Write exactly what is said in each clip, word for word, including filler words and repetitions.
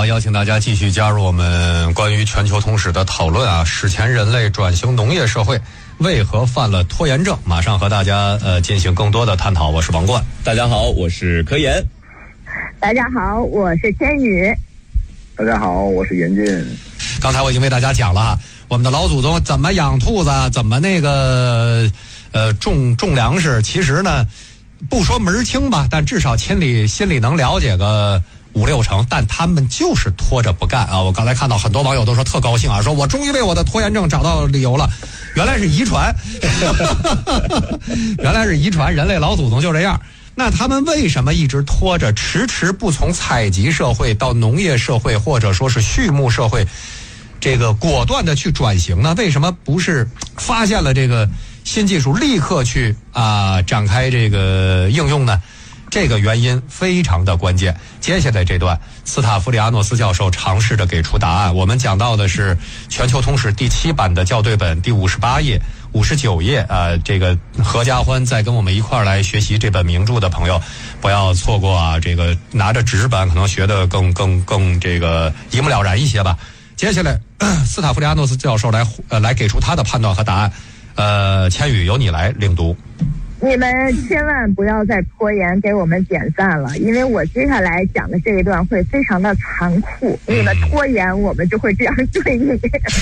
邀请大家继续加入我们关于全球通史的讨论啊！史前人类转型农业社会为何犯了拖延症？马上和大家呃进行更多的探讨。我是王冠， 大家好，我是柯岩， 大家好，我是千羽， 大家好，我是严俊。 刚才我已经为大家讲了哈，我们的老祖宗怎么养兔子，怎么那个呃种种粮食。其实呢，不说门儿清吧，但至少心里心里能了解个五六成，但他们就是拖着不干啊！我刚才看到很多网友都说特高兴啊，说我终于为我的拖延症找到理由了，原来是遗传，原来是遗传，人类老祖宗就这样。那他们为什么一直拖着，迟迟不从采集社会到农业社会，或者说是畜牧社会，这个果断的去转型呢？为什么不是发现了这个新技术，立刻去啊、呃、展开这个应用呢？这个原因非常的关键。接下来这段，斯塔夫里阿诺斯教授尝试着给出答案。我们讲到的是全球通史第七版的校对本第五十八页、五十九页啊、呃，这个合家欢在跟我们一块儿来学习这本名著的朋友，不要错过啊！这个拿着纸本可能学得更更更这个一目了然一些吧。接下来，斯塔夫里阿诺斯教授来呃来给出他的判断和答案。呃，千羽由你来领读。 你们千万不要再拖延给我们点赞了，因为我接下来讲的这一段会非常的残酷，你们拖延我们就会这样对你。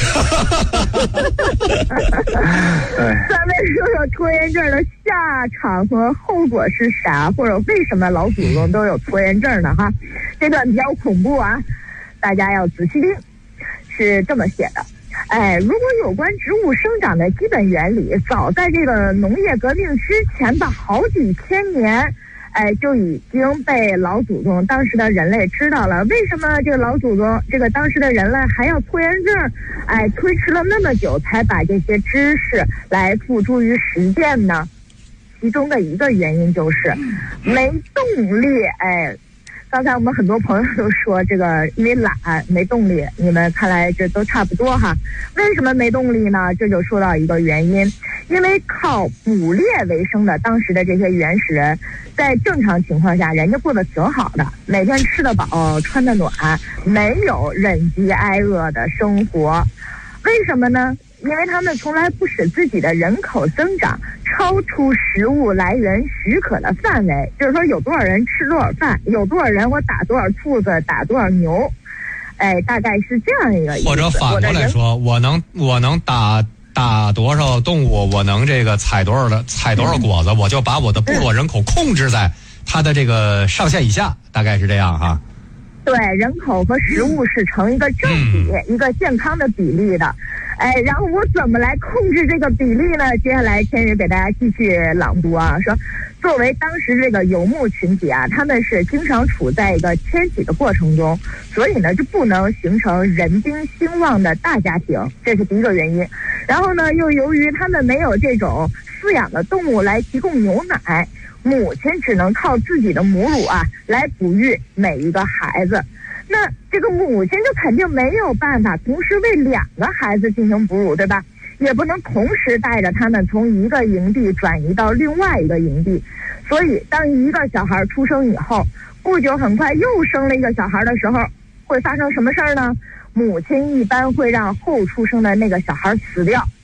咱们说说拖延症的下场和后果是啥，或者为什么老祖宗都有拖延症呢？哈，这段比较恐怖啊，大家要仔细听。是这么写的，哎，如果有关植物生长的基本原理，早在这个农业革命之前吧，好几千年，哎，就已经被老祖宗当时的人类知道了。为什么这个老祖宗这个当时的人类还要拖延症，哎，推迟了那么久才把这些知识来付诸于实践呢？其中的一个原因就是没动力，哎。刚才我们很多朋友都说这个因为懒没动力，你们看来这都差不多哈。为什么没动力呢？这就说到一个原因，因为靠捕猎为生的当时的这些原始人，在正常情况下人家过得挺好的，每天吃得饱穿得暖，没有忍饥挨饿的生活。为什么呢？因为他们从来不使自己的人口增长超出食物来源许可的范围，就是说有多少人吃多少饭，有多少人我打多少兔子，打多少牛，哎，大概是这样一个意思。 或者反过来说，我能我能打打多少动物，我能这个采多少的采多少果子、嗯，我就把我的部落人口控制在它的这个上限以下，大概是这样哈。 对，人口和食物是成一个正比、嗯、一个健康的比例的。哎，然后我怎么来控制这个比例呢？接下来千羽给大家继续朗读啊，说作为当时这个游牧群体啊，他们是经常处在一个迁徙的过程中，所以呢就不能形成人丁兴旺的大家庭，这是第一个原因。然后呢，又由于他们没有这种饲养的动物来提供牛奶，母亲只能靠自己的母乳啊来哺育每一个孩子。那这个母亲就肯定没有办法同时为两个孩子进行哺乳，对吧？也不能同时带着他们从一个营地转移到另外一个营地。所以当一个小孩出生以后，不久很快又生了一个小孩的时候，会发生什么事儿呢？母亲一般会让后出生的那个小孩死掉，